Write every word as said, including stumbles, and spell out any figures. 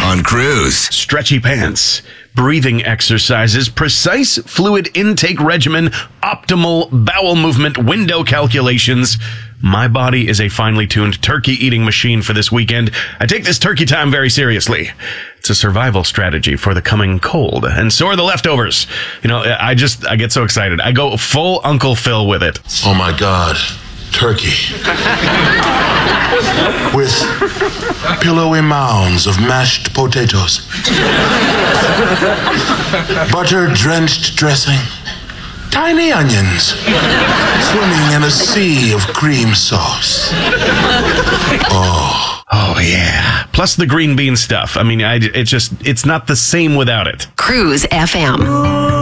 on Cruise. Stretchy pants, breathing exercises, precise fluid intake regimen, optimal bowel movement, window calculations. My body is a finely tuned turkey eating machine for this weekend. I take this turkey time very seriously. It's a survival strategy for the coming cold, and so are the leftovers. You know, I just, I get so excited. I go full Uncle Phil with it. Oh my God, turkey. With pillowy mounds of mashed potatoes. Butter-drenched dressing. Tiny onions. Swimming in a sea of cream sauce. Oh. Oh, yeah. Plus the green bean stuff. I mean, I, it just, it's not the same without it. Cruise F M.